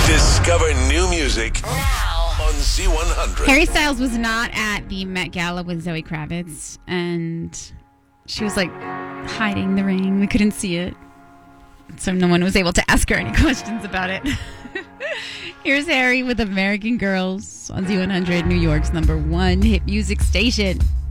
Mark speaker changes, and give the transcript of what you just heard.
Speaker 1: Discover new music now on Z100.
Speaker 2: Harry Styles was not at the Met Gala with Zoe Kravitz, and she was like hiding the ring. We couldn't see it, so no one was able to ask her any questions about it. Here's Harry with American Girls on Z100, New York's #1 hit music station.